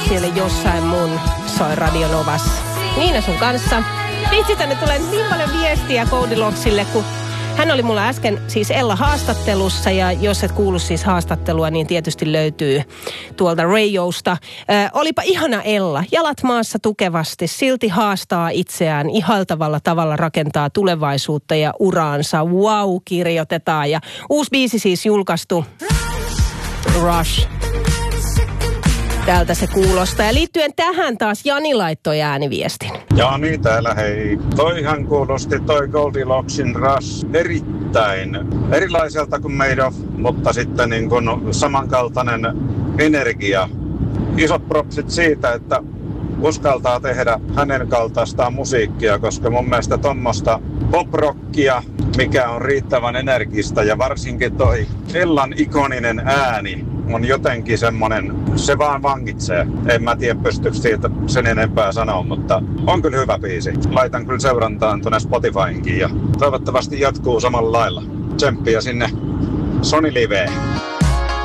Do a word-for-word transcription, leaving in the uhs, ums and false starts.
siellä jossain mun soi Radio Novassa. Niina sun kanssa. Vitsi, tänne tulee niin paljon viestiä Goldilocksille, kun hän oli mulla äsken siis Ella haastattelussa, ja jos et kuulu siis haastattelua, niin tietysti löytyy tuolta radiosta. Äh, olipa ihana Ella, jalat maassa tukevasti, silti haastaa itseään, ihailtavalla tavalla rakentaa tulevaisuutta ja uraansa. Wow, kirjoitetaan. Ja uusi biisi siis julkaistu, Rush. Tältä se kuulostaa. Ja liittyen tähän taas Jani laittoi ääniviestin. Jani täällä, hei. Toihan kuulosti toi Goldilocksin Rush erittäin erilaiselta kuin Made of, mutta sitten niin kuin samankaltainen energia. Isot propsit siitä, että uskaltaa tehdä hänen kaltaistaan musiikkia, koska mun mielestä tommoista pop-rockia, mikä on riittävän energista, ja varsinkin toi Ellan ikoninen ääni on jotenkin semmonen, se vaan vangitsee. En mä tiedä, pystyykö siitä sen enempää sanoa, mutta on kyllä hyvä biisi. Laitan kyllä seurantaan tuonne Spotifyinkin ja toivottavasti jatkuu samalla lailla. Tsemppiä sinne Sony Liveen.